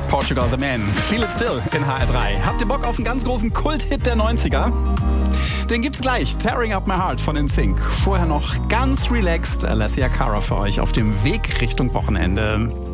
Portugal the Man. Feel It Still in HR3. Habt ihr Bock auf einen ganz großen Kult-Hit der 90er? Den gibt's gleich. Tearing Up My Heart von NSYNC. Vorher noch ganz relaxed Alessia Cara für euch auf dem Weg Richtung Wochenende.